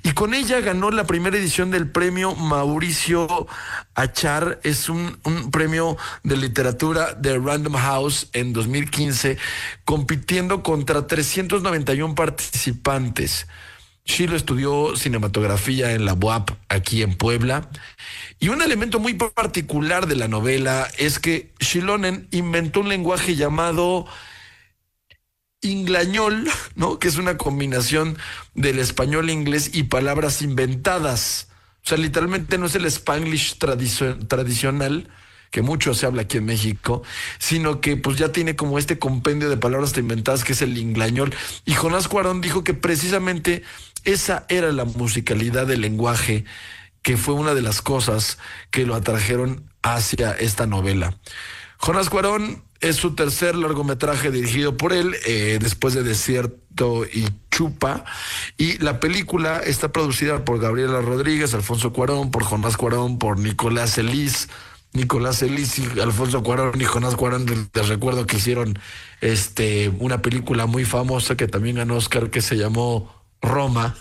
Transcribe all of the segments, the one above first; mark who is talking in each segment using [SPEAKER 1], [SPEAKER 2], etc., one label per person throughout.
[SPEAKER 1] y con ella ganó la primera edición del premio Mauricio Achar. Es un premio de literatura de Random House en 2015, compitiendo contra 391 participantes. Shilo estudió cinematografía en la UAP aquí en Puebla. Y un elemento muy particular de la novela es que Xilonen inventó un lenguaje llamado inglañol, ¿no? Que es una combinación del español, inglés y palabras inventadas. O sea, literalmente no es el Spanglish tradicional, que mucho se habla aquí en México, sino que pues ya tiene como este compendio de palabras inventadas que es el inglañol. Y Jonás Cuarón dijo que precisamente esa era la musicalidad del lenguaje, que fue una de las cosas que lo atrajeron hacia esta novela. Jonás Cuarón es su tercer largometraje dirigido por él, después de Desierto y Chupa. Y la película está producida por Gabriela Rodríguez, Alfonso Cuarón, por Jonás Cuarón, por Nicolás Elís y Alfonso Cuarón y Jonás Cuarón. Les recuerdo que hicieron una película muy famosa que también ganó Oscar, que se llamó Roma.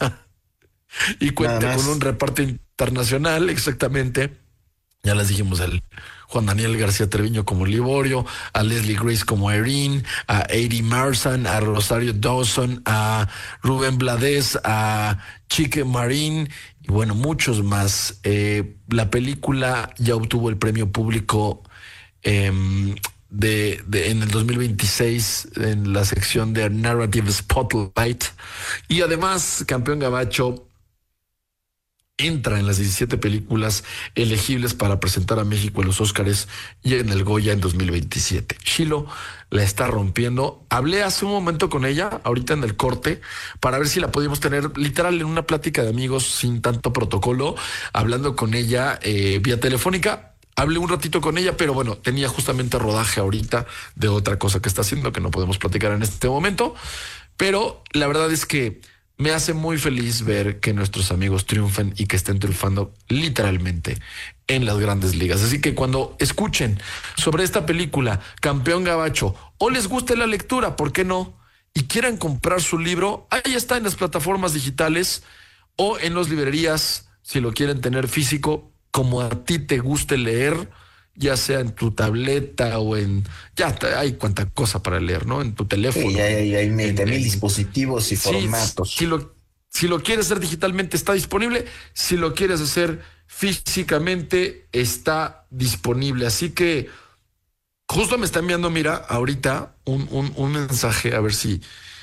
[SPEAKER 1] Y cuenta con un reparto internacional, exactamente. Ya les dijimos al Juan Daniel García Treviño como Liborio, a Leslie Grace como Erin, a Eddie Marsan, a Rosario Dawson, a Rubén Blades, a Chique Marín y bueno, muchos más. La película ya obtuvo el premio público en el 2026 en la sección de Narrative Spotlight, y además Campeón Gabacho entra en las 17 películas elegibles para presentar a México en los Óscares y en el Goya en 2027. Shilo la está rompiendo. Hablé hace un momento con ella, ahorita en el corte, para ver si la podíamos tener literal en una plática de amigos sin tanto protocolo, hablando con ella vía telefónica. Hablé un ratito con ella, pero bueno, tenía justamente rodaje ahorita de otra cosa que está haciendo que no podemos platicar en este momento. Pero la verdad es que me hace muy feliz ver que nuestros amigos triunfen y que estén triunfando literalmente en las grandes ligas. Así que cuando escuchen sobre esta película, Campeón Gabacho, o les guste la lectura, ¿por qué no? Y quieran comprar su libro, ahí está en las plataformas digitales o en las librerías, si lo quieren tener físico, como a ti te guste leer, ya sea en tu tableta o hay cuanta cosa para leer, ¿no? En tu teléfono.
[SPEAKER 2] Sí, hay mil dispositivos y
[SPEAKER 1] sí,
[SPEAKER 2] formatos.
[SPEAKER 1] Si lo quieres hacer digitalmente, está disponible. Si lo quieres hacer físicamente, está disponible. Así que justo me está enviando, mira, ahorita un mensaje, a ver si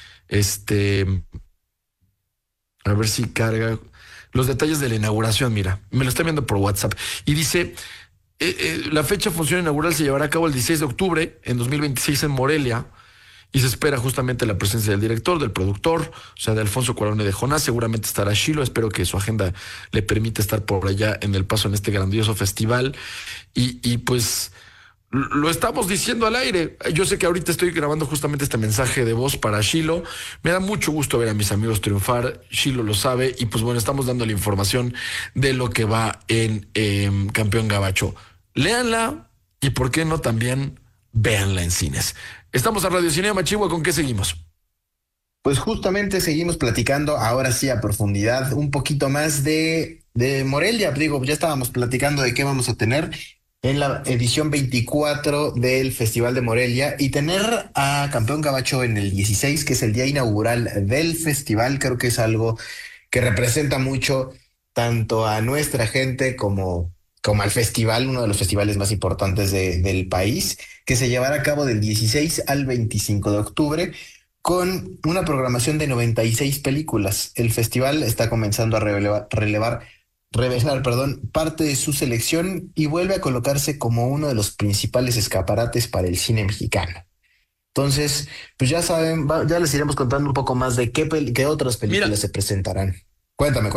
[SPEAKER 1] carga los detalles de la inauguración. Mira, me lo está enviando por WhatsApp y dice: la fecha de función inaugural se llevará a cabo el 16 de octubre en 2026 en Morelia, y se espera justamente la presencia del director, del productor, o sea, de Alfonso Cuarón y de Jonás. Seguramente estará Shilo. Espero que su agenda le permita estar por allá en El Paso en este grandioso festival. Y pues lo estamos diciendo al aire. Yo sé que ahorita estoy grabando justamente este mensaje de voz para Shilo. Me da mucho gusto ver a mis amigos triunfar. Shilo lo sabe. Y pues bueno, estamos dando la información de lo que va en Campeón Gabacho. Léanla y por qué no también véanla en cines. Estamos a Radio Cinema Chihuahua. ¿Con qué seguimos?
[SPEAKER 2] Pues justamente seguimos platicando ahora sí a profundidad un poquito más de Morelia. Digo, ya estábamos platicando de qué vamos a tener en la edición 24 del Festival de Morelia, y tener a Campeón Gabacho en el 16, que es el día inaugural del festival. Creo que es algo que representa mucho tanto a nuestra gente como al festival, uno de los festivales más importantes del país, que se llevará a cabo del 16 al 25 de octubre con una programación de 96 películas. El festival está comenzando a revelar, parte de su selección y vuelve a colocarse como uno de los principales escaparates para el cine mexicano. Entonces, pues ya saben, ya les iremos contando un poco más de qué otras películas
[SPEAKER 1] Mira,
[SPEAKER 2] se presentarán. Cuéntame.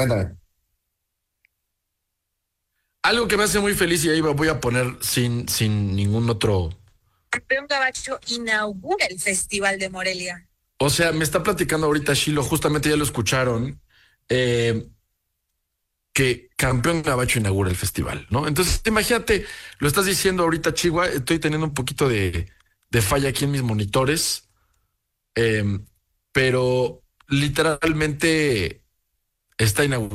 [SPEAKER 1] algo que me hace muy feliz, y ahí me voy a poner sin ningún otro.
[SPEAKER 3] Campeón Gabacho inaugura el Festival de Morelia.
[SPEAKER 1] O sea, me está platicando ahorita Shilo, justamente ya lo escucharon, que Campeón Gabacho inaugura el festival, ¿no? Entonces, imagínate, lo estás diciendo ahorita, Chihuahua. Estoy teniendo un poquito de falla aquí en mis monitores, pero literalmente está inaugurando